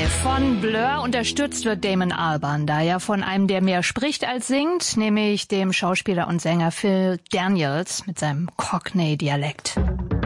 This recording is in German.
Von Blur unterstützt wird Damon Albarn, da ja von einem, der mehr spricht als singt, nämlich dem Schauspieler und Sänger Phil Daniels mit seinem Cockney-Dialekt.